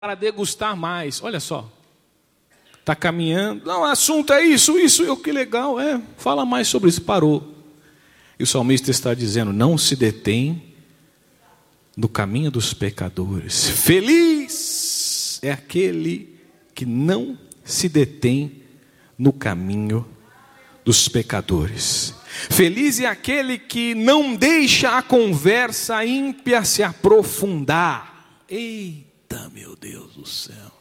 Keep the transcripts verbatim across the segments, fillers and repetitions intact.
para degustar mais. Olha só, está caminhando, não, o assunto é isso, isso, eu, que legal, é, fala mais sobre isso, parou. E o salmista está dizendo, não se detém no caminho dos pecadores. Feliz é aquele que não se detém no caminho dos pecadores. Feliz é aquele que não deixa a conversa ímpia se aprofundar. Eita, meu Deus do céu.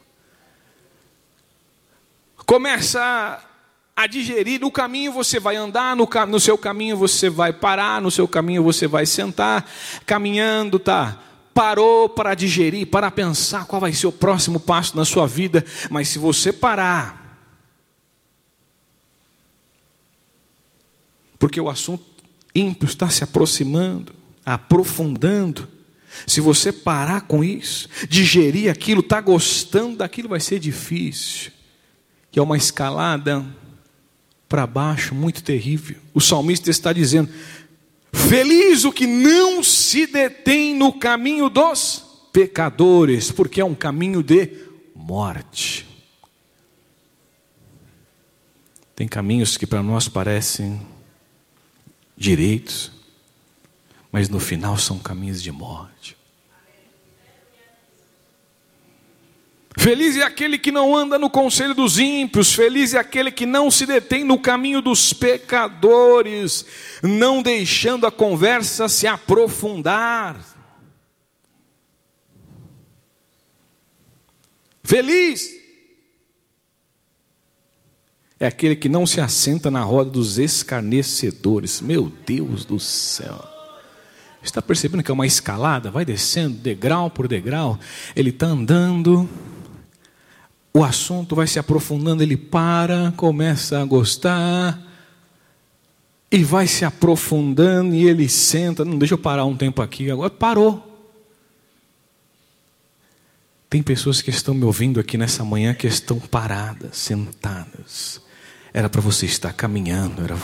Começa a digerir, no caminho você vai andar, no, no seu caminho você vai parar, no seu caminho você vai sentar, caminhando, tá? Parou para digerir, para pensar qual vai ser o próximo passo na sua vida, mas se você parar, porque o assunto ímpio está se aproximando, aprofundando, se você parar com isso, digerir aquilo, está gostando daquilo, vai ser difícil, que é uma escalada para baixo muito terrível. O salmista está dizendo, feliz o que não se detém no caminho dos pecadores, porque é um caminho de morte. Tem caminhos que para nós parecem direitos, mas no final são caminhos de morte. Feliz é aquele que não anda no conselho dos ímpios, feliz é aquele que não se detém no caminho dos pecadores, não deixando a conversa se aprofundar. Feliz é aquele que não se assenta na roda dos escarnecedores. Meu Deus do céu. Está percebendo que é uma escalada? Vai descendo degrau por degrau. Ele está andando, o assunto vai se aprofundando, ele para, começa a gostar, e vai se aprofundando, e ele senta, não, deixa eu parar um tempo aqui, agora parou. Tem pessoas que estão me ouvindo aqui nessa manhã, que estão paradas, sentadas. Era para você estar caminhando, era...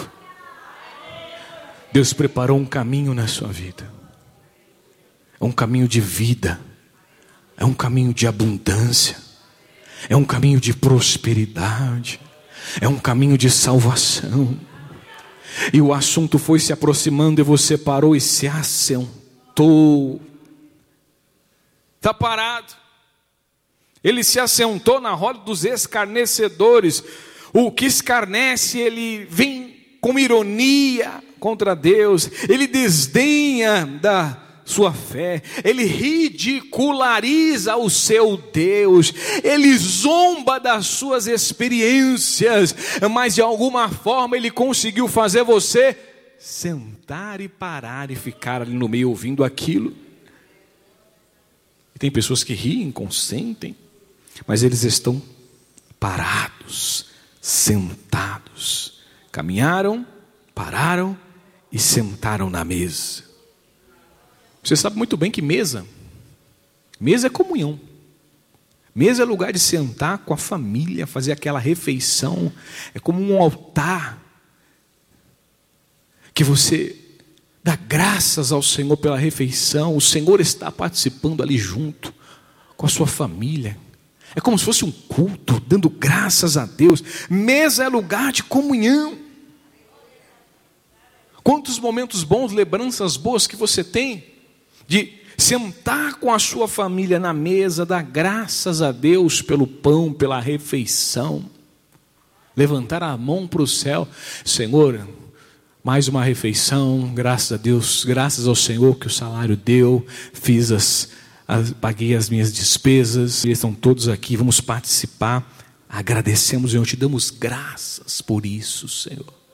Deus preparou um caminho na sua vida. É um caminho de vida. É um caminho de abundância. É um caminho de prosperidade. É um caminho de salvação. E o assunto foi se aproximando e você parou e se assentou. Está parado. Ele se assentou na roda dos escarnecedores. O que escarnece, ele vem com ironia contra Deus, ele desdenha da sua fé, ele ridiculariza o seu Deus, ele zomba das suas experiências, mas de alguma forma ele conseguiu fazer você sentar e parar e ficar ali no meio ouvindo aquilo. E tem pessoas que riem, consentem, mas eles estão parados, sentados, caminharam, pararam e sentaram na mesa. Você sabe muito bem que mesa, mesa é comunhão. Mesa é lugar de sentar com a família, fazer aquela refeição. É como um altar que você dá graças ao Senhor pela refeição. O Senhor está participando ali junto com a sua família. É como se fosse um culto, dando graças a Deus. Mesa é lugar de comunhão. Quantos momentos bons, lembranças boas que você tem de sentar com a sua família na mesa, dar graças a Deus pelo pão, pela refeição, levantar a mão para o céu, Senhor, mais uma refeição, graças a Deus, graças ao Senhor que o salário deu, fiz as, as paguei as minhas despesas, eles estão todos aqui, vamos participar, agradecemos, Senhor, te damos graças por isso, Senhor.